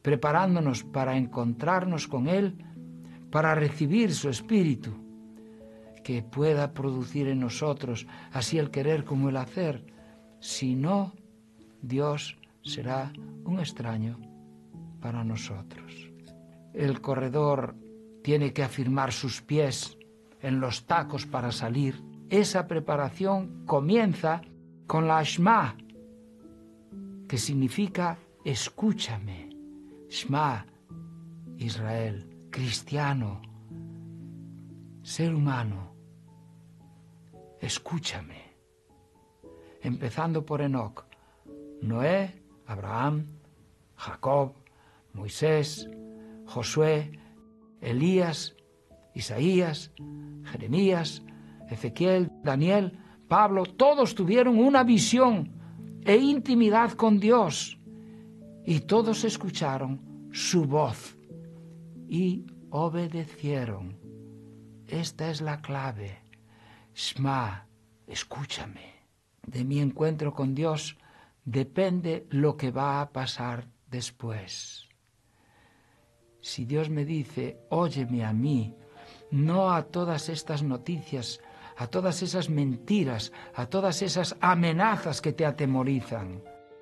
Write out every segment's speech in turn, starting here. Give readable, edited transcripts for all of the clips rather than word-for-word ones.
preparándonos para encontrarnos con Él, para recibir su Espíritu, que pueda producir en nosotros así el querer como el hacer. Si no, Dios será un extraño para nosotros. El corredor tiene que afirmar sus pies en los tacos para salir. Esa preparación comienza con la Shema, que significa escúchame. Shema, Israel, cristiano, ser humano, escúchame. Empezando por Enoc, Noé, Abraham, Jacob, Moisés, Josué, Elías, Isaías, Jeremías, Ezequiel, Daniel, Pablo, todos tuvieron una visión e intimidad con Dios y todos escucharon su voz y obedecieron. Esta es la clave. Shema, escúchame. De mi encuentro con Dios depende lo que va a pasar después. Si Dios me dice, óyeme a mí, no a todas estas noticias, a todas esas mentiras, a todas esas amenazas que te atemorizan.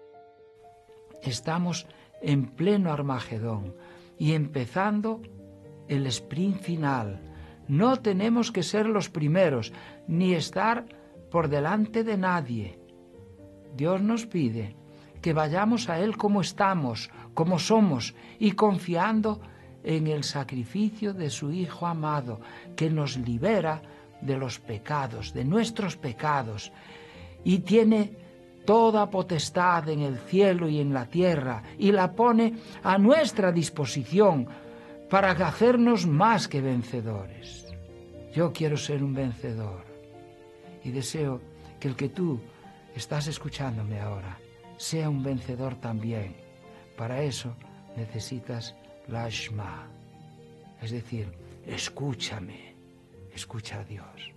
Estamos en pleno Armagedón y empezando el sprint final. No tenemos que ser los primeros, ni estar por delante de nadie. Dios nos pide que vayamos a Él como estamos, como somos, y confiando en el sacrificio de su Hijo amado, que nos libera de los pecados, de nuestros pecados, y tiene toda potestad en el cielo y en la tierra, y la pone a nuestra disposición para hacernos más que vencedores. Yo quiero ser un vencedor y deseo que el que tú estás escuchándome ahora sea un vencedor también. Para eso necesitas la Shema, es decir, escúchame, escucha a Dios.